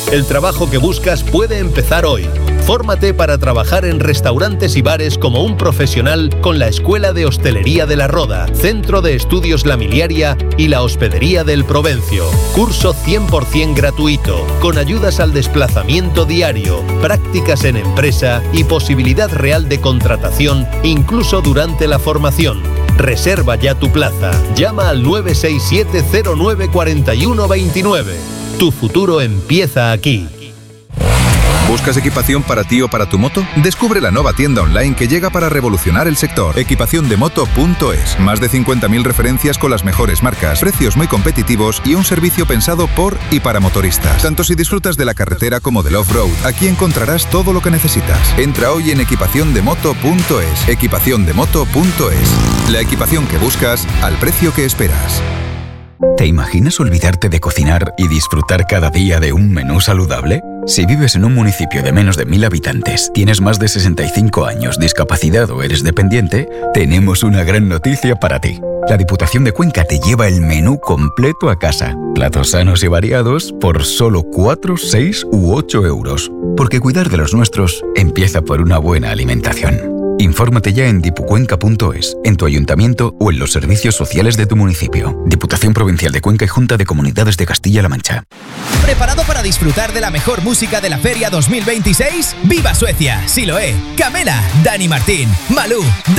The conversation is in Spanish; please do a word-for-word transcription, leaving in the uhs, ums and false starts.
El trabajo que buscas puede empezar hoy. Fórmate para trabajar en restaurantes y bares como un profesional con la Escuela de Hostelería de la Roda, Centro de Estudios La Miliaria y la Hospedería del Provencio. Curso cien por ciento gratuito, con ayudas al desplazamiento diario, prácticas en empresa y posibilidad real de contratación incluso durante la formación. Reserva ya tu plaza. Llama al nueve seis siete cero nueve cuatro uno dos nueve. Tu futuro empieza aquí. ¿Buscas equipación para ti o para tu moto? Descubre la nueva tienda online que llega para revolucionar el sector. equipación de moto punto es. Más de cincuenta mil referencias con las mejores marcas, precios muy competitivos y un servicio pensado por y para motoristas. Tanto si disfrutas de la carretera como del off-road, aquí encontrarás todo lo que necesitas. Entra hoy en equipación de moto punto es. equipación de moto punto es. La equipación que buscas al precio que esperas. ¿Te imaginas olvidarte de cocinar y disfrutar cada día de un menú saludable? Si vives en un municipio de menos de mil habitantes, tienes más de sesenta y cinco años, discapacidad o eres dependiente, tenemos una gran noticia para ti. La Diputación de Cuenca te lleva el menú completo a casa. Platos sanos y variados por solo cuatro, seis u ocho euros. Porque cuidar de los nuestros empieza por una buena alimentación. Infórmate ya en dipucuenca punto es, en tu ayuntamiento o en los servicios sociales de tu municipio. Diputación Provincial de Cuenca y Junta de Comunidades de Castilla-La Mancha. ¿Preparado para disfrutar de la mejor música de la Feria dos mil veintiséis? ¡Viva Suecia! Siloé, Camela, Dani Martín, Malú,